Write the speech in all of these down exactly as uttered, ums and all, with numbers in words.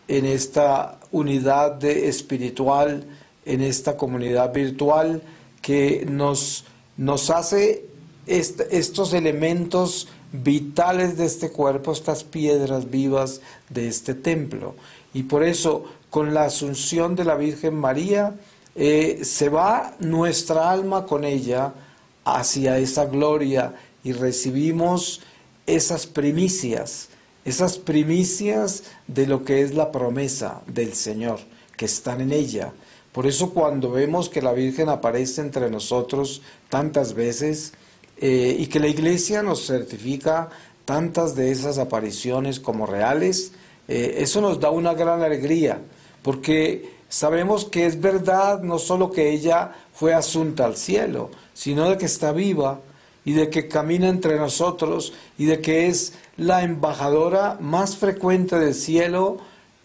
en esta unidad de espiritual, en esta comunidad virtual que nos, nos hace est estos elementos vitales de este cuerpo, estas piedras vivas de este templo. Y por eso, con la asunción de la Virgen María, eh, se va nuestra alma con ella hacia esa gloria y recibimos esas primicias, esas primicias de lo que es la promesa del Señor, que están en ella. Por eso cuando vemos que la Virgen aparece entre nosotros tantas veces, eh, y que la Iglesia nos certifica tantas de esas apariciones como reales, eh, eso nos da una gran alegría, porque sabemos que es verdad no solo que ella fue asunta al cielo, sino de que está viva y de que camina entre nosotros y de que es la embajadora más frecuente del cielo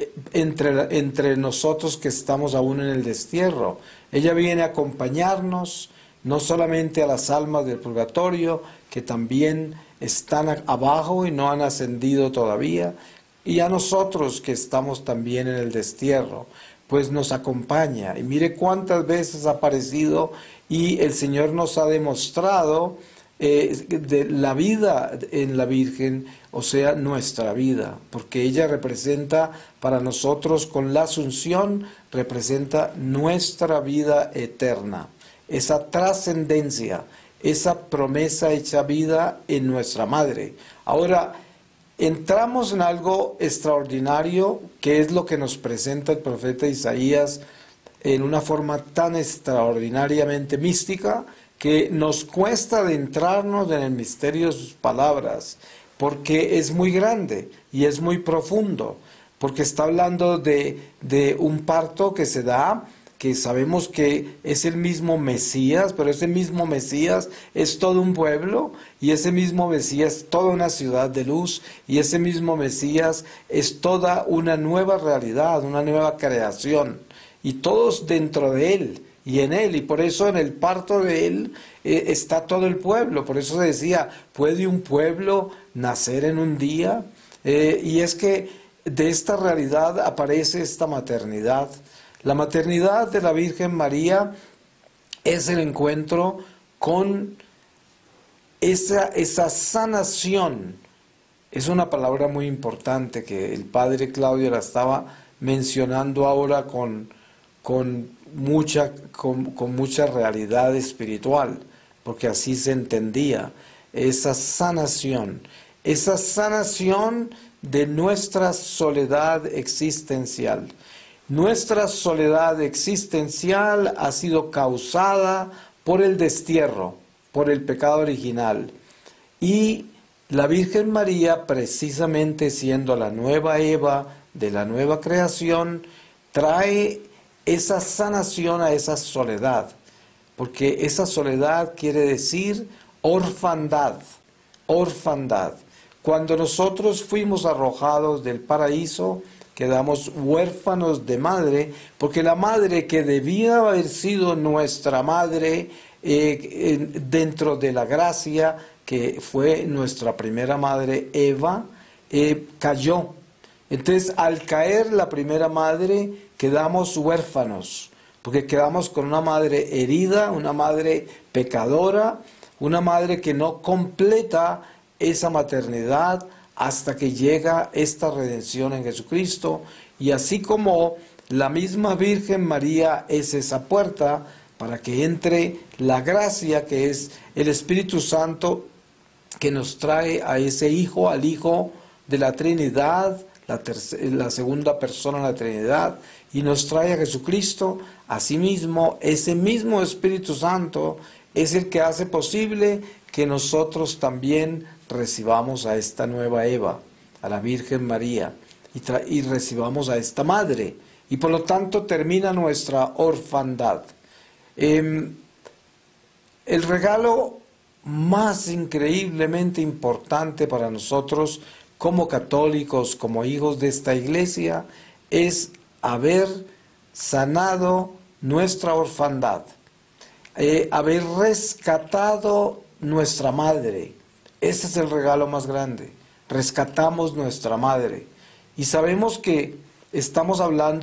entre, entre nosotros que estamos aún en el destierro. Ella viene a acompañarnos, no solamente a las almas del purgatorio, que también están abajo y no han ascendido todavía, y a nosotros que estamos también en el destierro, pues nos acompaña. Y mire cuántas veces ha aparecido y el Señor nos ha demostrado eh, de la vida en la Virgen, o sea, nuestra vida, porque ella representa para nosotros, con la Asunción, representa nuestra vida eterna, esa trascendencia, esa promesa hecha vida en nuestra Madre. Ahora, entramos en algo extraordinario, que es lo que nos presenta el profeta Isaías en una forma tan extraordinariamente mística, que nos cuesta adentrarnos en el misterio de sus palabras, porque es muy grande y es muy profundo, porque está hablando de, de un parto que se da, que sabemos que es el mismo Mesías, pero ese mismo Mesías es todo un pueblo, y ese mismo Mesías es toda una ciudad de luz, y ese mismo Mesías es toda una nueva realidad, una nueva creación, y todos dentro de él y en él, y por eso en el parto de él eh, está todo el pueblo. Por eso se decía, ¿puede un pueblo nacer en un día? Eh, y es que de esta realidad aparece esta maternidad. La maternidad de la Virgen María es el encuentro con esa, esa sanación. Es una palabra muy importante que el padre Claudio la estaba mencionando ahora con, con, mucha, con, con mucha realidad espiritual, porque así se entendía, esa sanación, esa sanación de nuestra soledad existencial. Nuestra soledad existencial ha sido causada por el destierro, por el pecado original. Y la Virgen María, precisamente siendo la nueva Eva de la nueva creación, trae esa sanación a esa soledad. Porque esa soledad quiere decir orfandad, orfandad. Cuando nosotros fuimos arrojados del paraíso, quedamos huérfanos de madre, porque la madre que debía haber sido nuestra madre eh, dentro de la gracia, que fue nuestra primera madre Eva, eh, cayó. Entonces, al caer la primera madre, quedamos huérfanos, porque quedamos con una madre herida, una madre pecadora, una madre que no completa esa maternidad hasta que llega esta redención en Jesucristo. Y así como la misma Virgen María es esa puerta para que entre la gracia, que es el Espíritu Santo, que nos trae a ese Hijo, al Hijo de la Trinidad, la, la segunda persona de la Trinidad, y nos trae a Jesucristo. Asimismo, ese mismo Espíritu Santo es el que hace posible que nosotros también recibamos a esta nueva Eva, a la Virgen María, y, y recibamos a esta Madre, y por lo tanto termina nuestra orfandad. Eh, el regalo más increíblemente importante para nosotros como católicos, como hijos de esta iglesia, es haber sanado nuestra orfandad, eh, haber rescatado nuestra madre. Ese es el regalo más grande. Rescatamos nuestra madre. Y sabemos que estamos hablando